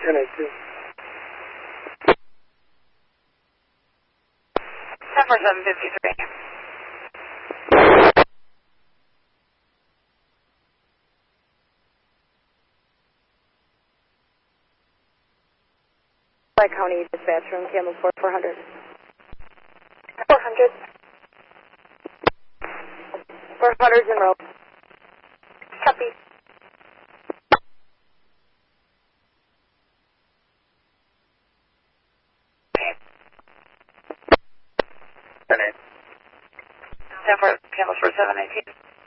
10-4-7-53. County Dispatch Room, Campbell 400. 400. 400's en route. Copy. Campbell 4718.